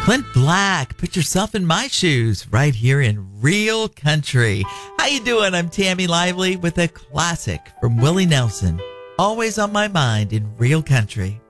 Clint Black, put yourself in my shoes right here in Real Country. How you doing? I'm Tammy Lively with a classic from Willie Nelson. Always on my mind in Real Country.